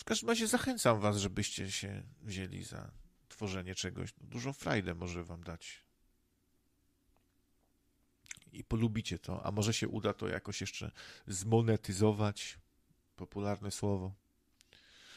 każdym razie zachęcam was, żebyście się wzięli za tworzenie czegoś. Dużą frajdę może wam dać. I polubicie to, a może się uda to jakoś jeszcze zmonetyzować, popularne słowo.